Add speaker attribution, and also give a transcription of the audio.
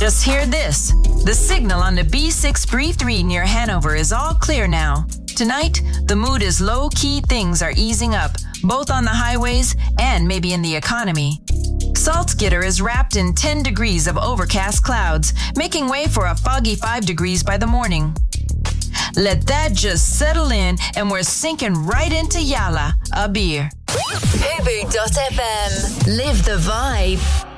Speaker 1: Just hear this. The signal on the B6-3 near Hanover is all clear now. Tonight, the mood is low-key. Things are easing up, both on the highways and maybe in the economy. Salzgitter is wrapped in 10 degrees of overcast clouds, making way for a foggy 5 degrees by the morning. Let that just settle in, and we're sinking right into Yala, a beer.
Speaker 2: Fubu.fm. Live the vibe.